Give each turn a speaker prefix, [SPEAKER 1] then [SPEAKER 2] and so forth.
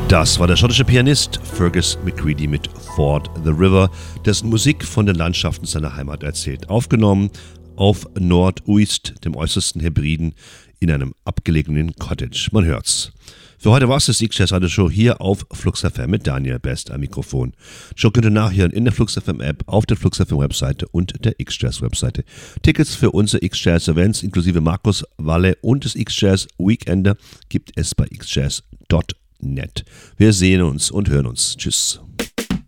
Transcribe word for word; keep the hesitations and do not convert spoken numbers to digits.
[SPEAKER 1] Das war der schottische Pianist Fergus McCready mit Ford the River, dessen Musik von den Landschaften seiner Heimat erzählt. Aufgenommen auf Norduist, dem äußersten Hebriden, in einem abgelegenen Cottage. Man hört's. Für heute war's das X-Jazz Radio Show hier auf Flux F M mit Daniel Best am Mikrofon. Show könnt ihr nachhören in der Flux F M App, auf der Flux F M Webseite und der X-Jazz Webseite. Tickets für unsere X-Jazz Events inklusive Markus Walle und des X-Jazz Weekender gibt es bei x jazz punkt net. Wir sehen uns und hören uns. Tschüss.